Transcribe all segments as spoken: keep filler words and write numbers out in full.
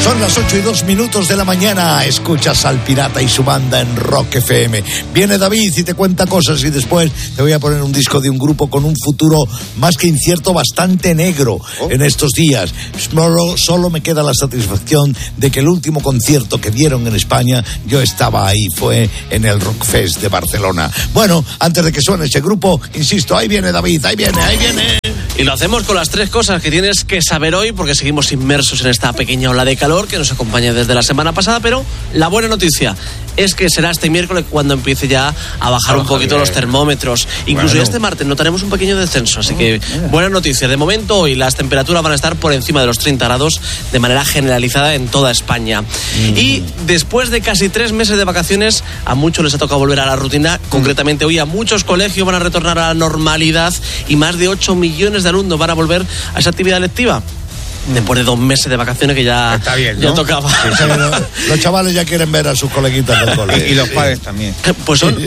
Son las ocho y dos minutos de la mañana. Escuchas al Pirata y su banda en Rock F M. Viene David y te cuenta cosas y después te voy a poner un disco de un grupo con un futuro más que incierto, bastante negro oh. en estos días. Solo, solo me queda la satisfacción de que el último concierto que dieron en España, yo estaba ahí, fue en el Rockfest de Barcelona. Bueno, antes de que suene ese grupo, insisto, ahí viene David, ahí viene, ahí viene. Y lo hacemos con las tres cosas que tienes que saber hoy, porque seguimos inmersos en esta pequeña ola de calor que nos acompaña desde la semana pasada, pero la buena noticia es que será este miércoles cuando empiece ya a bajar oh, un poquito bien. los termómetros. Incluso bueno. ya este martes notaremos un pequeño descenso, así que buena noticia. De momento hoy las temperaturas van a estar por encima de los treinta grados de manera generalizada en toda España. Mm. Y después de casi tres meses de vacaciones, a muchos les ha tocado volver a la rutina. Mm. Concretamente hoy a muchos colegios van a retornar a la normalidad y más de ocho millones de alumnos van a volver a esa actividad lectiva. Después de dos meses de vacaciones que ya, Está bien, ya ¿no? tocaba. Sí, sí, los, los chavales ya quieren ver a sus coleguitas del cole. Y, y los padres también. Pues son...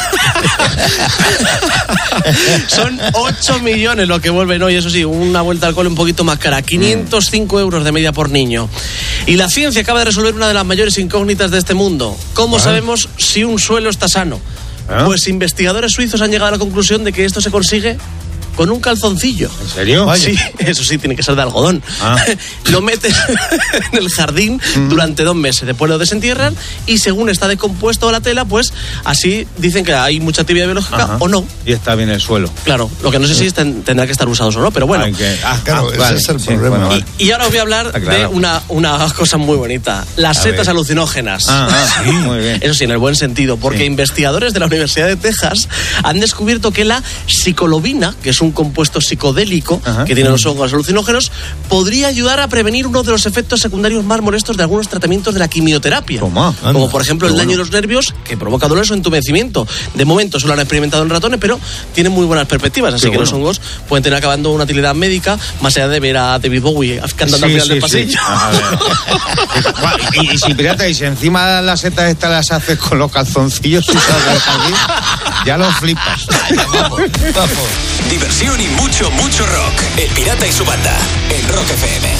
son ocho millones los que vuelven hoy, eso sí, una vuelta al cole un poquito más cara. quinientos cinco euros de media por niño. Y la ciencia acaba de resolver una de las mayores incógnitas de este mundo. ¿Cómo ¿Ah? sabemos si un suelo está sano? ¿Ah? Pues investigadores suizos han llegado a la conclusión de que esto se consigue con un calzoncillo. ¿En serio? Vaya. Sí, eso sí, tiene que ser de algodón. Ah. Lo metes en el jardín mm. durante dos meses. Después lo desentierran y según está descompuesto la tela, pues así dicen que hay mucha actividad biológica. Ajá. O no. Y está bien el suelo. Claro, lo que no sé si ten, tendrá que estar usados o no, pero bueno. Que, ah, claro, ah, ese vale, es el sí, problema. Bueno, vale. y, y ahora os voy a hablar ah, claro. de una, una cosa muy bonita. Las a setas ver. alucinógenas. Ah, ah, sí, muy bien. Eso sí, en el buen sentido, porque sí. investigadores de la Universidad de Texas han descubierto que la psicolobina, que es un compuesto psicológico Ajá. que tienen los hongos alucinógenos, podría ayudar a prevenir uno de los efectos secundarios más molestos de algunos tratamientos de la quimioterapia. Toma, como por ejemplo el daño bueno. de los nervios, que provoca dolores o entumecimiento. De momento solo han experimentado en ratones, pero tienen muy buenas perspectivas, así Qué que bueno. los hongos pueden tener acabando una utilidad médica, más allá de ver a David Bowie cantando sí, al final sí, del pasillo. Sí. y, y si pirata, y si encima las setas estas las haces con los calzoncillos ya lo flipas. Vamos, vamos. Diversión y mucho, mucho rock. El Pirata y su banda en Rock F M.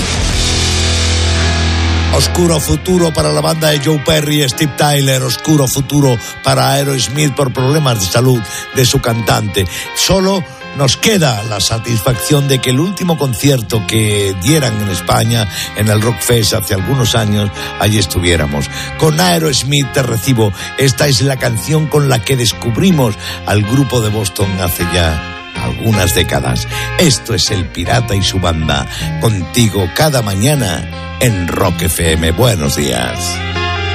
Oscuro futuro para la banda de Joe Perry y Steve Tyler. Oscuro futuro para Aerosmith por problemas de salud de su cantante. Solo nos queda la satisfacción de que el último concierto que dieran en España, en el Rockfest hace algunos años, allí estuviéramos. Con Aerosmith te recibo. Esta es la canción con la que descubrimos al grupo de Boston hace ya algunas décadas. Esto es el Pirata y su banda, contigo cada mañana en Rock F M. Buenos días.